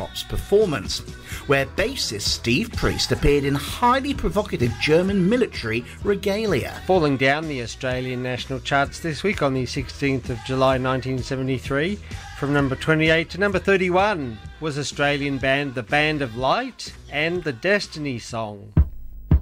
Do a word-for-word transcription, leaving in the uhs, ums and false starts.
Pops performance, where bassist Steve Priest appeared in highly provocative German military regalia. Falling down the Australian national charts this week on the sixteenth of July nineteen seventy-three, from number twenty-eight to number thirty-one, was Australian band The Band of Light and The Destiny Song.